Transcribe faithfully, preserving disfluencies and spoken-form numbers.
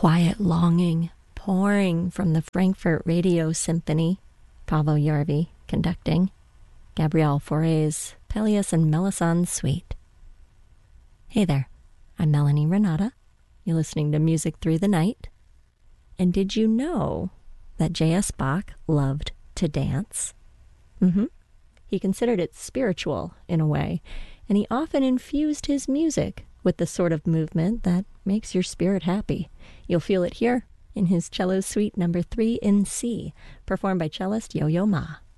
quiet longing pouring from the Frankfurt Radio Symphony, Pavel Jarvi conducting, Gabriel Fauré's Pelléas and Melisande Suite. Hey there, I'm Melanie Renata. You're listening to Music Through the Night. And did you know that J S. Bach loved to dance? Mm-hmm. He considered it spiritual in a way, and he often infused his music with the sort of movement that makes your spirit happy. You'll feel it here in his cello suite number three in C, performed by cellist Yo-Yo Ma.